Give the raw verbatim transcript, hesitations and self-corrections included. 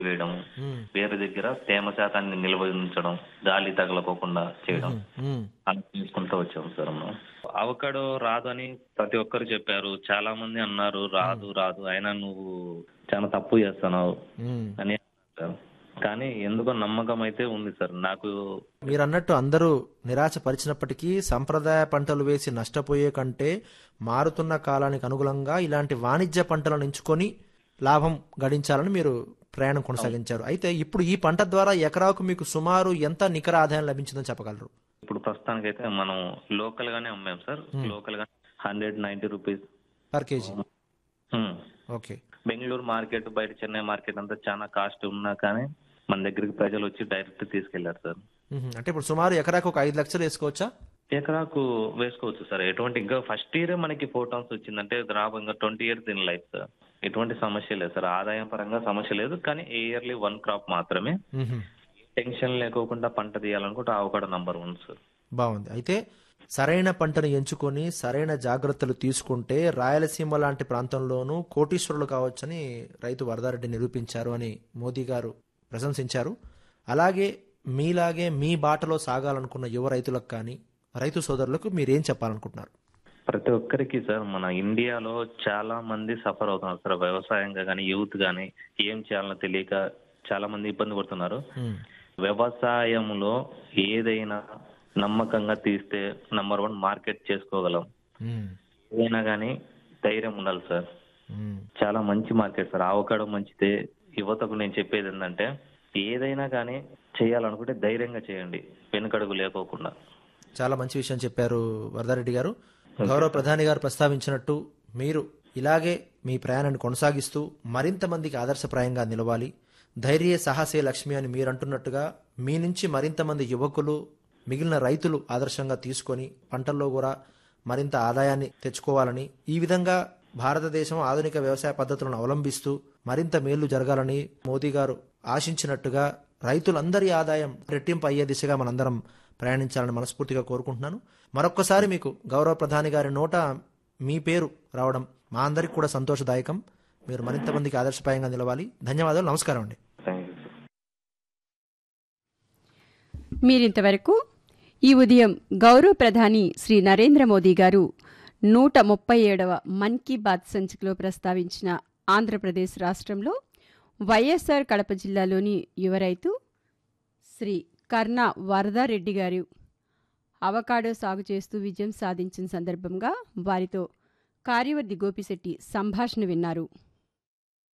వేయడం, ఉమ్, వేరే దగ్గర తేమ శాతాన్ని నిల్వ ఉంచడం, గాలి తగలకోకుండా చేయడం ఉమ్, ఉమ్. అలా చేసుకుంటూ వచ్చాం సార్ మనం. అవకాడో రాదు అని ప్రతి ఒక్కరు చెప్పారు. చాలా మంది అన్నారు రాదు రాదు అయినా నువ్వు చాలా తప్పు చేస్తున్నావు ఉమ్. అని అన్నారు సార్. కానీ ఎందుకో నమ్మకం అయితే ఉంది సార్ నాకు. మీరు అన్నట్టు అందరూ నిరాశపరిచినప్పటికీ సంప్రదాయ పంటలు వేసి నష్టపోయే కంటే మారుతున్న కాలానికి అనుగుణంగా ఇలాంటి వాణిజ్య పంటలను ఎంచుకొని లాభం గడించాలని మీరు ప్రయాణం కొనసాగించారు. అయితే ఇప్పుడు ఈ పంట ద్వారా ఎకరాకు మీకు సుమారు ఎంత నికర ఆదాయం లభించిందని చెప్పగలరు? ఇప్పుడు ప్రస్తుతానికి అయితే మనం లోకల్ గానే అమ్మాం సార్. లోకల్ గా hundred ninety rupees per KG. హ్మ్. ఓకే. బెంగళూరు మార్కెట్, బయట చెన్నై మార్కెట్ అంతా చాలా కాస్ట్ ఉన్నా కానీ మన దగ్గరికి ప్రజలు వచ్చి డైరెక్ట్ తీసుకెళ్లారు సార్. మ్మ్. అంటే ఇప్పుడు సుమారు ఎకరాకు ఒక ఐదు లక్షలు వేసుకోవచ్చా? ఎకరాకు వేసుకోవచ్చు సార్. ఎటువంటి ఇంకా ఫస్ట్ ఇయరే మనకి ఫోర్ టన్స్ వచ్చిందంటే రాబో ఇంకా twenty years in life sir. ఎటువంటి సమస్య లేదు సార్. ఆదాయం పరంగా సమస్య లేదు. కానీ ఇయర్లీ వన్ క్రాప్ మాత్రమే. మ్మ్. టెన్షన్ లేకోకుండా పంట తీయాలనుకుంటే ఆవకాడో నంబర్ వన్ సార్. బాగుంది. అయితే సరైన పంటను ఎంచుకొని సరైన జాగ్రత్తలు తీసుకుంటే రాయలసీమ లాంటి ప్రాంతంలోనూ కోటీశ్వరులు కావచ్చని రైతు వరదారెడ్డి నిరూపించారు అని మోదీ గారు ప్రశంసించారు. అలాగే మీలాగే మీ బాటలో సాగాలనుకున్న యువ రైతులకు కానీ రైతు సోదరులకు మీరేం చెప్పాలనుకుంటున్నారు? ప్రతి ఒక్కరికి సార్ మన ఇండియాలో చాలా మంది సఫర్ అవుతున్నారు సార్. వ్యవసాయంగా కానీ యూత్ కానీ ఏం చేయాలో తెలియక చాలా మంది ఇబ్బంది పడుతున్నారు. మ్మ్. వ్యవసాయంలో ఏదైనా నమ్మకంగా తీస్తే నంబర్ వన్ మార్కెట్ చేసుకోగలం. మ్మ్. ఏదైనా కానీ ధైర్యం ఉండాలి సార్. మ్మ్. చాలా మంచి మార్కెట్ సార్. ఆవకాడో మంచిదే. యువతకు నేను చెప్పేది ఏంటంటే ఏదైనా కానీ చేయాలనుకుంటే ధైర్యంగా చేయండి, వెనుకడుగు లేకోకుండా. చాలా మంచి విషయం చెప్పారు వరదారెడ్డి గారు. గౌరవ ప్రధాని గారు ప్రస్తావించినట్టు మీరు ఇలాగే మీ ప్రయాణాన్ని కొనసాగిస్తూ మరింత మందికి ఆదర్శప్రాయంగా నిలవాలి. ధైర్య సాహసే లక్ష్మి అని మీరు అంటున్నట్టుగా మీ నుంచి మరింత మంది యువకులు, మిగిలిన రైతులు ఆదర్శంగా తీసుకొని పంటల్లో కూడా మరింత ఆదాయాన్ని తెచ్చుకోవాలని, ఈ విధంగా భారతదేశం ఆధునిక వ్యవసాయ పద్ధతులను అవలంబిస్తూ మరింత మేలు జరగాలని మోదీ గారు ఆశించినట్టుగా రైతులందరి ఆదాయం రెట్టింపు అయ్యే దిశగా మనందరం ప్రయాణించాలని మనస్ఫూర్తిగా కోరుకుంటున్నాను. మరొక్కసారి మీకు గౌరవ ప్రధాని గారి నోట మీ పేరు రావడం మా అందరికి కూడా సంతోషదాయకం. మీరు మరింత మందికి ఆదర్శప్రాయంగా నిలవాలి. ధన్యవాదాలు. నమస్కారం అండి. Thank you sir. మీరింతవరకు ఈ ఉదయం గౌరవ ప్రధాని శ్రీ నరేంద్ర మోదీ గారు నూట ముప్పై ఏడవ మన్ కీ బాత్ సంచికలో ప్రస్తావించిన ఆంధ్రప్రదేశ్ రాష్ట్రంలో వైఎస్ఆర్ కడప జిల్లాలోని యువ రైతు శ్రీ కర్ణ వరదారెడ్డి గారు అవకాడో సాగు చేస్తూ విజయం సాధించిన సందర్భంగా వారితో కార్యవర్ధి గోపిశెట్టి సంభాషణ విన్నారు.